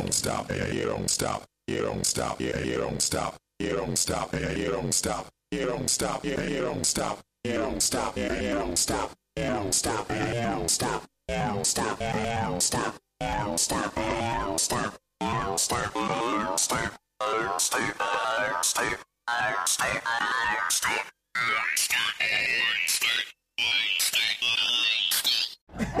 don't stop, yeah, you don't stop, you don't stop, yeah, you don't stop, you don't stop, yeah, you don't stop, you don't stop, yeah, you don't stop, you don't stop, yeah, you don't stop, you don't stop, yeah, you don't stop, you don't stop, yeah, you don't stop, you don't stop, yeah, you don't stop, you don't stop, yeah, you don't stop, stay.